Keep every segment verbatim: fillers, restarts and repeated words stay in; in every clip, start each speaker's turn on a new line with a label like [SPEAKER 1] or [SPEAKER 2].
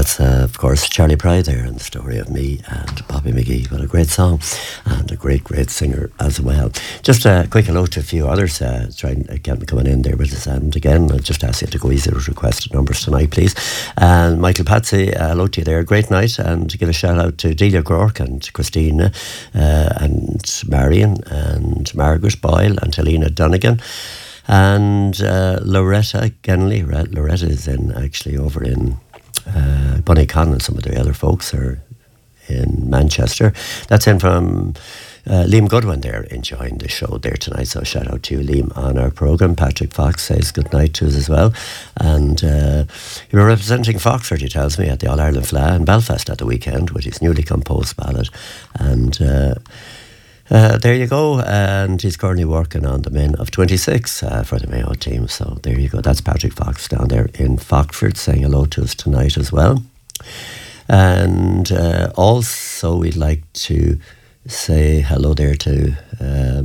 [SPEAKER 1] that's, uh, of course, Charlie Pride there and the story of me and Bobby McGee. What a great song, and a great, great singer as well. Just a quick hello to a few others uh, trying to get coming in there with us. And again, I'll just ask you to go easy with requested numbers tonight, please. And Michael Patsy, uh, hello to you there. Great night. And to give a shout out to Delia Gork and Christina uh, and Marion and Margaret Boyle and Helena Dunnigan. And uh, Loretta Genley. Loretta is in actually over in uh, Bunnycon, and some of the other folks are in Manchester. That's in from uh, Liam Goodwin there, enjoying the show there tonight. So shout out to you, Liam, on our programme. Patrick Fox says good night to us as well. And uh, you were representing Foxford, he tells me, at the All-Ireland Fleadh in Belfast at the weekend with his newly composed ballad. And Uh, Uh, there you go, and he's currently working on the men of twenty-six uh, for the Mayo team. So there you go. That's Patrick Fox down there in Foxford saying hello to us tonight as well. And uh, also we'd like to say hello there to uh,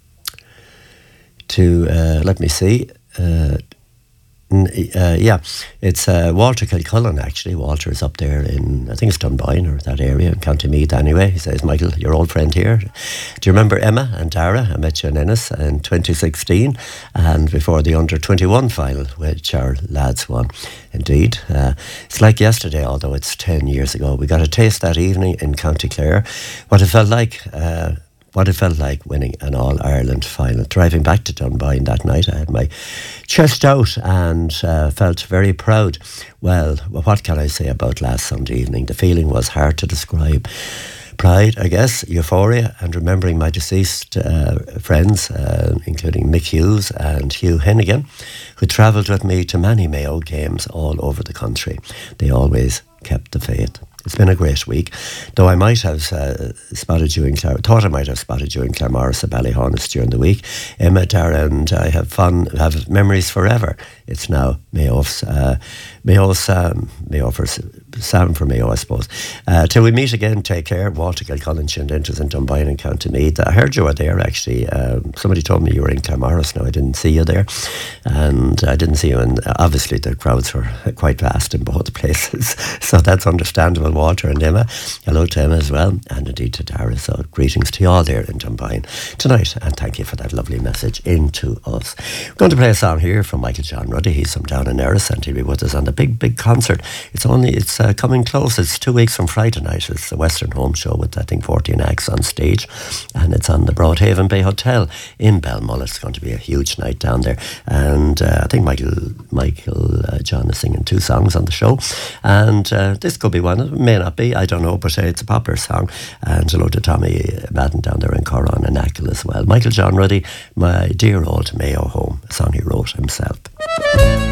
[SPEAKER 1] to uh, let me see. Uh, Uh, yeah, it's uh, Walter Kilcullen actually. Walter is up there in, I think it's Dunboyne or that area in County Meath anyway. He says, Michael, your old friend here. Do you remember Emma and Dara? I met you in Ennis in twenty sixteen and before the under twenty-one final, which our lads won. Indeed. Uh, it's like yesterday, although it's ten years ago. We got a taste that evening in County Clare. What it felt like... Uh, What it felt like winning an All-Ireland final. Driving back to Dunboyne that night, I had my chest out and uh, felt very proud. Well, what can I say about last Sunday evening? The feeling was hard to describe. Pride, I guess, euphoria, and remembering my deceased uh, friends, uh, including Mick Hughes and Hugh Hennigan, who travelled with me to many Mayo games all over the country. They always kept the faith. It's been a great week, though I might have uh, spotted you in Clare, thought I might have spotted you in Claremorris at Ballyhonus during the week. Emma, Dara and I have fun, have memories forever. It's now Mayo's, uh, Mayo's Sam, Mayo for Sam for Mayo, I suppose. Uh, till we meet again, take care. Walter Kilcullen, Shindinters and Dunboyne and County Meath. I heard you were there actually. Um, somebody told me you were in Claremorris. Now I didn't see you there, and I didn't see you. And obviously the crowds were quite vast in both places, so that's understandable. Walter and Emma, hello to Emma as well, and indeed to Dara. So greetings to you all there in Dunboyne tonight, and thank you for that lovely message into us. We're going to play a song here from Michael John Ruddy. He's from down in Erris, and he'll be with us on the big, big concert. It's only it's uh, coming close. It's two weeks from Friday night. It's the Western Home Show with I think fourteen acts on stage, and it's on the Broadhaven Bay Hotel in Belmullet. It's going to be a huge night down there, and uh, I think Michael Michael uh, John is singing two songs on the show, and uh, this could be one of them. May not be, I don't know, but uh, it's a popular song. And hello to Tommy Madden down there in Corran and Ackle as well. Michael John Ruddy, My Dear Old Mayo Home, a song he wrote himself.